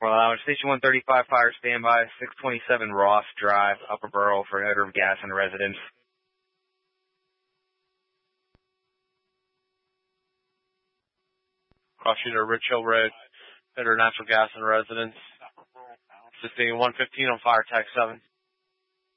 Station 135, fire standby, 627 Ross Drive, Upper Borough for odor of gas in the residence. Cross shooter, Rich Hill Road, odor of natural gas in the residence. Assisting 115 on fire tag 7.